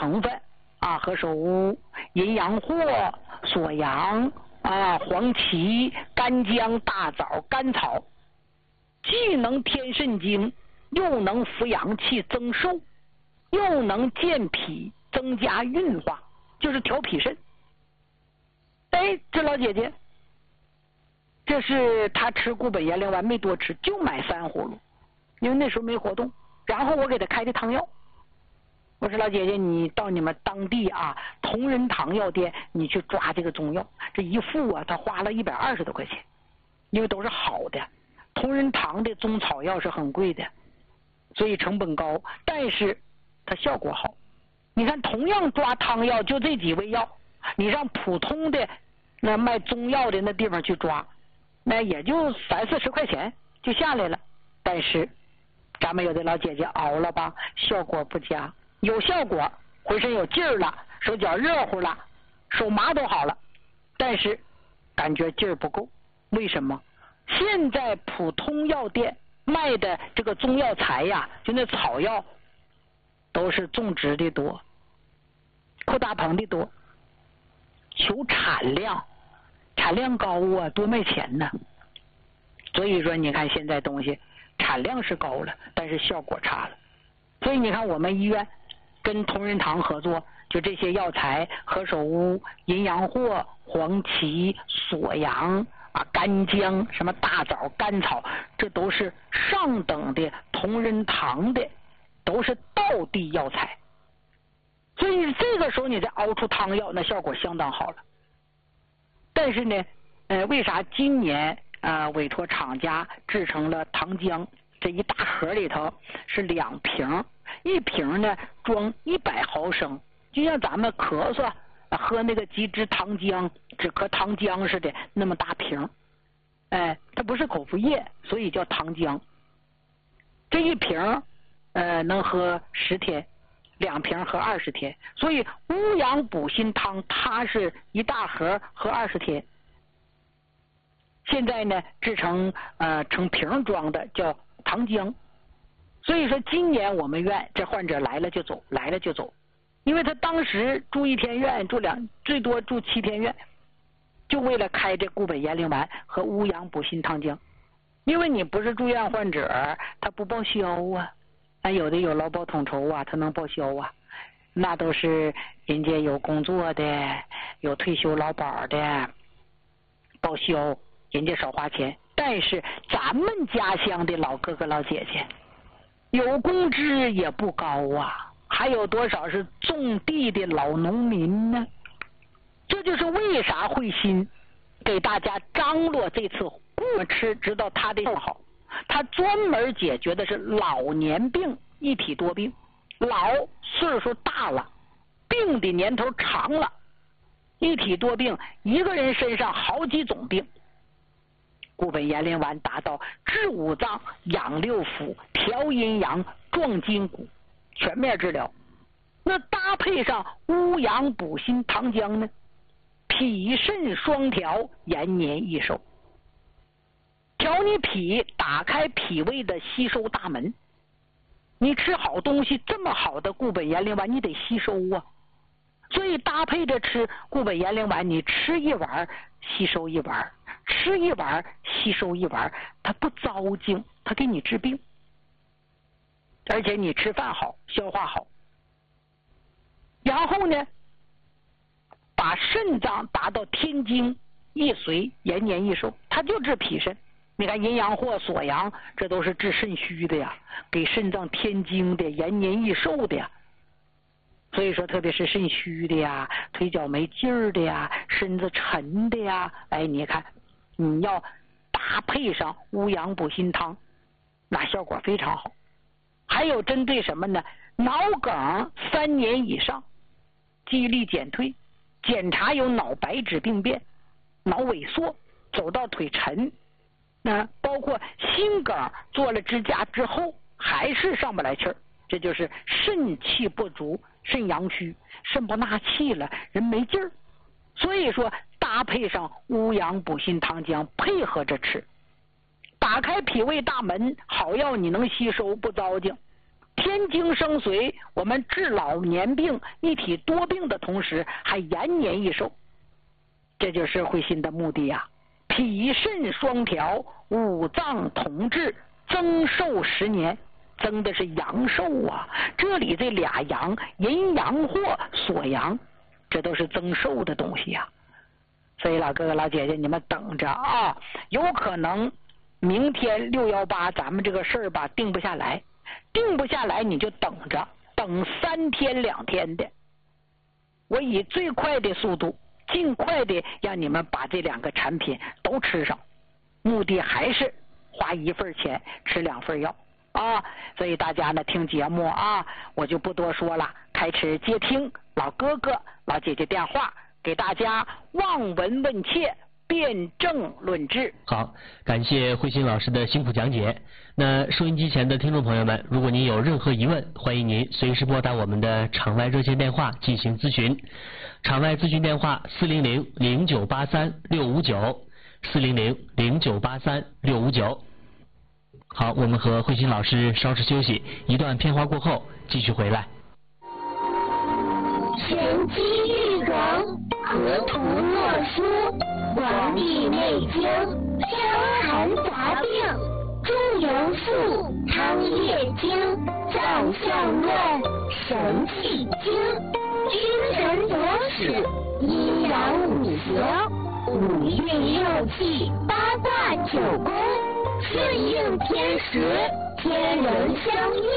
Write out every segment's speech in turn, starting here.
成分啊，何首乌、阴阳藿、锁阳啊、黄芪、干姜、大枣、甘草，既能填肾经，又能扶阳气增寿，又能健脾增加运化，就是调脾肾。哎，这老姐姐，这是她吃固本延龄丸没多吃，就买3葫芦，因为那时候没活动。然后我给她开的汤药，我说老姐姐，你到你们当地啊同仁堂药店，你去抓这个中药，这一副啊，他花了120多块钱，因为都是好的。同仁堂的中草药是很贵的，所以成本高，但是它效果好。你看，同样抓汤药，就这几味药，你让普通的那卖中药的那地方去抓，那也就30-40块钱就下来了。但是咱们有的老姐姐熬了吧，效果不佳，有效果，浑身有劲儿了，手脚热乎了，手麻都好了，但是感觉劲儿不够。为什么？现在普通药店卖的这个中药材呀，就那草药，都是种植的多，扩大棚的多，求产量，产量高啊，多卖钱呢。所以说，你看现在东西产量是高了，但是效果差了。所以你看，我们医院跟同仁堂合作，就这些药材，何首乌、阴阳藿、黄芪、锁阳啊、干姜、什么大枣、甘草，这都是上等的同仁堂的，都是道地药材。所以这个时候你再熬出汤药，那效果相当好了。但是呢，为啥今年委托厂家制成了糖浆？这一大盒里头是2瓶，一瓶呢装100毫升，就像咱们咳嗽喝那个几支糖浆，止咳糖浆似的那么大瓶。它不是口服液，所以叫糖浆。这一瓶能喝10天，2瓶喝20天，所以乌阳补心汤它是一大盒喝20天。现在呢制成成瓶装的叫糖浆。所以说今年我们院这患者来了就走，来了就走，因为他当时住1天院，最多住7天院，就为了开这固本延龄丸和乌阳补心汤浆。因为你不是住院患者，他不报销啊，有的有劳保统筹啊，他能报销啊，那都是人家有工作的，有退休劳保的，报销人家少花钱。但是咱们家乡的老哥哥老姐姐有工资也不高啊，还有多少是种地的老农民呢？这就是为啥慧心给大家张罗这次顾吃，知道他的好，他专门解决的是老年病，一体多病，老岁数大了，病的年头长了，一体多病，一个人身上好几种病。固本延龄丸达到治5脏、养6腑、调阴阳、壮筋骨，全面治疗。那搭配上乌阳补心糖浆呢，脾肾双调，延年益寿。调你脾，打开脾胃的吸收大门。你吃好东西，这么好的固本延龄丸，你得吸收啊。所以搭配着吃固本延龄丸，你吃1丸吸收1丸，吃1丸吸收1丸，它不糟践，它给你治病，而且你吃饭好，消化好。然后呢，把肾脏达到天经益髓，延年益寿，它就治脾肾。你看阴阳藿、锁阳，这都是治肾虚的呀，给肾脏添精的，延年益寿的呀。所以说特别是肾虚的呀，腿脚没劲儿的呀，身子沉的呀，你看你要搭配上乌阳补心汤，那效果非常好。还有针对什么呢？脑梗3年以上，记忆力减退，检查有脑白质病变，脑萎缩，走到腿沉，包括心梗做了支架之后还是上不来气儿，这就是肾气不足，肾阳虚，肾不纳气了，人没劲儿。所以说搭配上乌阳补心汤浆，配合着吃，打开脾胃大门，好药你能吸收不糟践， 天经生髓，我们治老年病、一体多病的同时，还延年益寿，这就是慧心的目的呀。脾肾双调，五脏同治，增寿10年，增的是阳寿啊。这里这俩阳，阴阳或锁阳，这都是增寿的东西呀。所以老哥哥老姐姐，你们等着啊，有可能明天618咱们这个事儿吧定不下来，定不下来你就等着，等3天2天的，我以最快的速度尽快的让你们把这2个产品都吃上，目的还是花1份钱吃2份药啊。所以大家呢听节目啊，我就不多说了，开始接听老哥哥老姐姐电话，给大家望闻问切，辩证论治。 好，感谢慧心老师的辛苦讲解。那收音机前的听众朋友们，如果您有任何疑问，欢迎您随时拨打我们的场外热线电话进行咨询。场外咨询电话400-0983-659，400-0983-659。好，我们和慧心老师稍事休息，一段片花过后继续回来。 玄机玉梗，河图洛书，黄帝内经，伤寒杂病，诸元素，汤液经，脏象论，神气经，君臣佐使，阴阳五行，5运6气，8卦9宫，顺应天时，天人相应。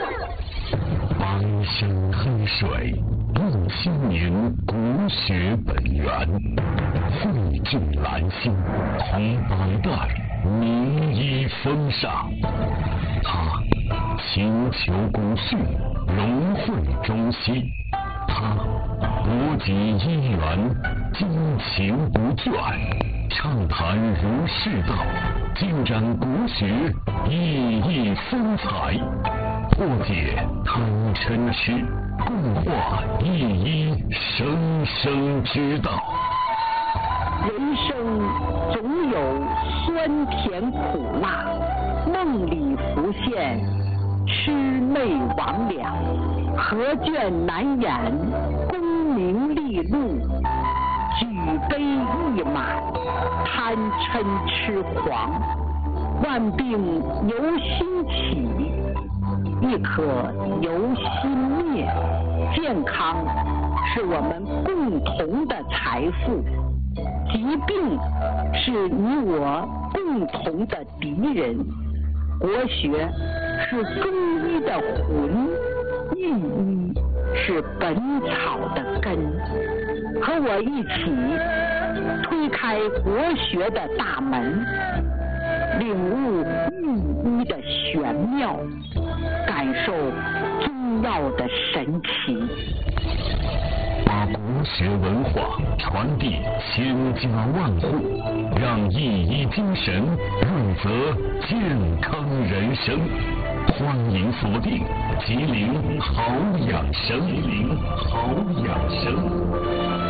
帮生黑水，论心明，国学本源，汇聚兰心，同百代名医风尚。他勤求古训，融汇中西。他博集医源，精勤不倦，畅谈儒释道，尽展国学熠熠风采，破解贪嗔痴，共话一一生生之道。 人生总有酸甜苦辣，梦里浮现魑魅魍魉，何卷难掩功名利禄，举杯一满贪嗔痴狂，万病由心起，亦可由心灭。健康是我们共同的财富，疾病是你我共同的敌人。国学是中医的魂，御医是本草的根。和我一起推开国学的大门，领悟御医的玄妙，感受中药的神奇， 把国学文化传递千家万户，让一医精神润泽健康人生。欢迎锁定吉林好养生，吉林好养生。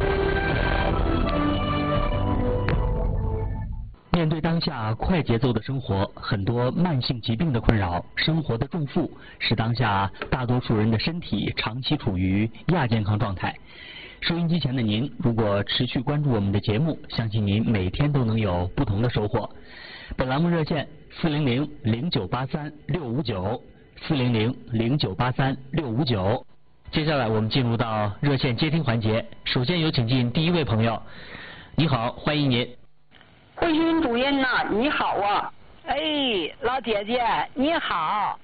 面对当下快节奏的生活，很多慢性疾病的困扰，生活的重负，使当下大多数人的身体长期处于亚健康状态。收音机前的您，如果持续关注我们的节目，相信您每天都能有不同的收获。本栏目热线400-0983-659，400-0983-659。接下来我们进入到热线接听环节，首先有请进第一位朋友。你好，欢迎您。 慧心主任呐，你好啊！ 哎，老姐姐你好。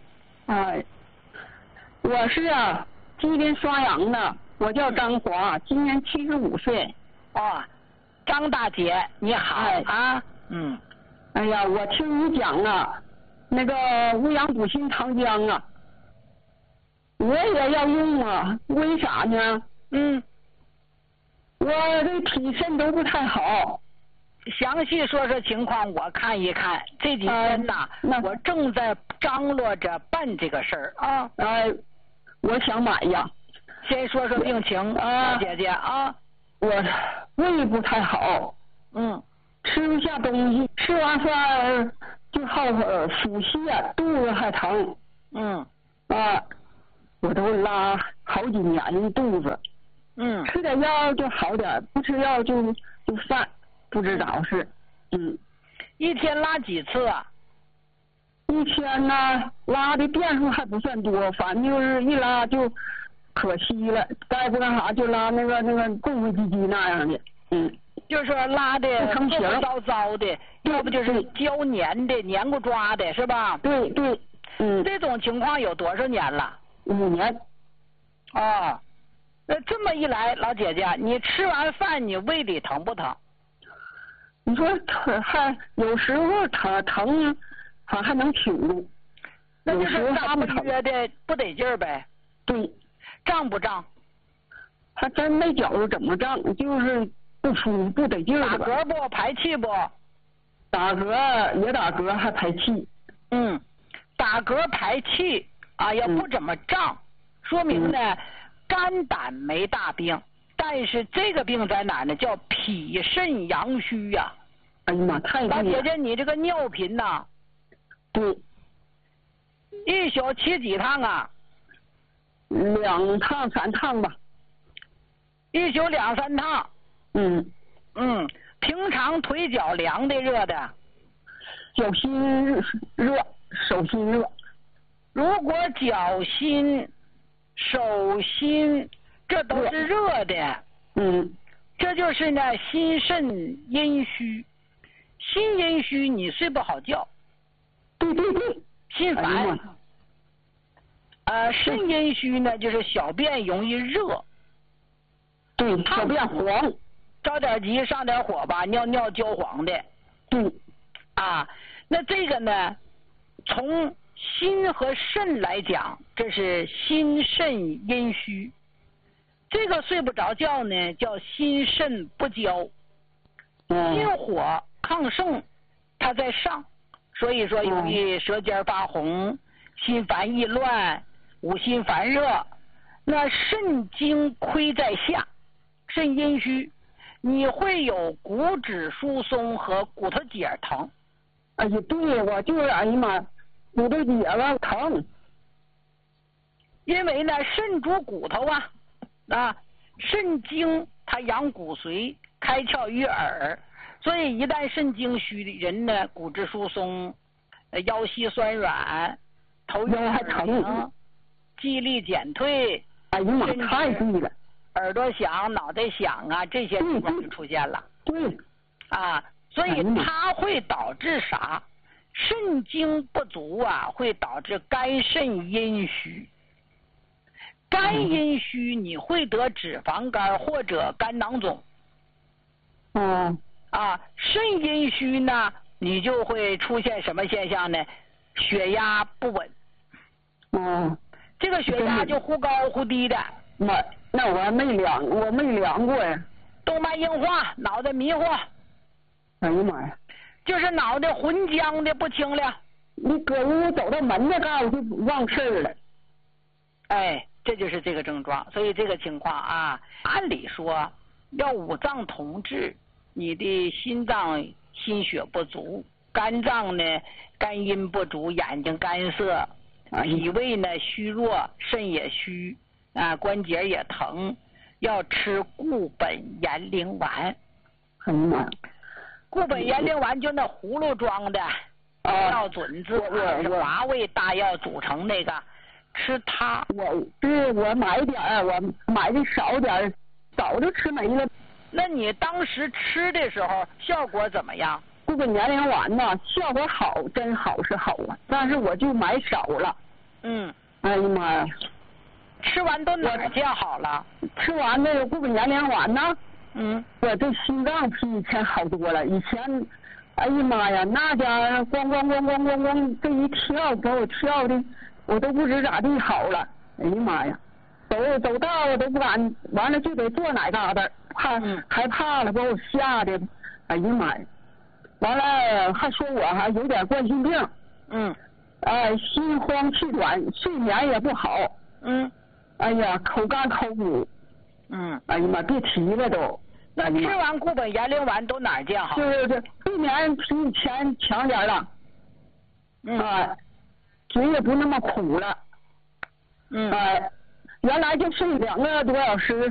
我是吉林刷阳的，我叫张华，今年75岁。 哦，张大姐你好啊。 哎呀，我听你讲那个乌阳补心糖浆我也要用为啥呢？我这体肾都不太好。 详细说说情况，我看一看。这几天我正在张罗着办这个事儿啊。 我想买呀。 先说说病情姐姐啊。 我胃不太好，吃不下东西，吃完饭就好腹泻，肚子还疼。 啊，我都拉好几年肚子。吃点药就好点，不吃药就犯，不知咋回事。 一天拉几次啊？ 一天呢，拉的遍数还不算多，反正就是一拉就可惜了，该不干啥就拉那个动物鸡鸡那样的。 就是说拉的不成形糟糟的，要不就是胶粘的、黏糊抓的，是吧？ 对。 这种情况有多少年了 ？5年。 哦。那这么一来，老姐姐，你吃完饭你胃里疼不疼？ 你说还有时候疼，还能挺住。 那就是大不约的不得劲儿呗。 对。 胀不胀？ 还真没觉着怎么胀，就是不舒服，不得劲儿。 打嗝不？排气不？ 打嗝也打嗝，还排气。 打嗝排气啊，要不怎么胀，说明呢。肝胆没大病，但是这个病在哪呢？叫脾肾阳虚呀。 哎呀妈，太老姐姐，你这个尿频呐？ 对。 一宿起几趟啊 ？2趟3趟吧。 一宿2、3趟。平常腿脚凉的热的？ 脚心热，手心热。 如果脚心手心这都是热的，这就是呢心肾阴虚，心阴虚你睡不好觉， 对， 心烦，肾阴虚呢就是小便容易热， 对，小便黄， 着点急上点火吧，尿焦黄的， 对， 那这个呢从心和肾来讲，这是心肾阴虚，这个睡不着觉呢，叫心肾不交，心火亢盛，它在上，所以说容易舌尖发红，心烦意乱，五心烦热。那肾经亏在下，肾阴虚，你会有骨质疏松和骨头节疼。 哎呀，对，我就是哎呀妈。骨头节了疼， 因为呢肾主骨头肾经它养骨髓，开窍于耳，所以一旦肾经虚的人呢，骨质疏松，腰膝酸软，头晕还疼，记忆力减退， 哎呀妈，太对了， 耳朵响、脑袋响这些情况就出现了。 对， 所以它会导致啥？肾精不足会导致肝肾阴虚，肝阴虚你会得脂肪肝或者肝囊肿。肾阴虚呢，你就会出现什么现象呢？血压不稳。这个血压就忽高忽低的。 那我还没量过呀。 动脉硬化，脑袋迷糊。 哎呀妈呀！ 就是脑袋浑浆的不清亮， 你搁屋走到门那嘎达就忘事儿了。 这就是这个症状。所以这个情况按理说要五脏同治，你的心脏心血不足，肝脏呢肝阴不足，眼睛干涩，脾胃呢虚弱，肾也虚关节也疼，要吃固本延龄丸。 哎呀妈！ 固本延龄丸就那葫芦装的，药准字是华味大药组成那个，吃它。 我买点我买的少点，早就吃没了。 那你当时吃的时候效果怎么样？ 固本延龄丸效果好，真好是好但是我就买少了。哎呀妈呀！ 吃完都哪见好了？ 吃完那个固本延龄丸我这心脏比以前好多了。以前，哎呀妈呀，那家伙咣，这一跳给我跳的，我都不知咋地好了。哎呀妈呀，走道我都不敢，完了就得坐哪嘎达，害怕了，把我吓的。哎呀妈呀，完了还说我还有点冠心病。心慌气短，睡眠也不好。哎呀，口干口鼓。哎呀妈，别提了都。 那吃完固本延龄丸都哪儿见好？ 就是睡眠比以前强点了。嘴也不那么苦了。 原来就睡2个多小时。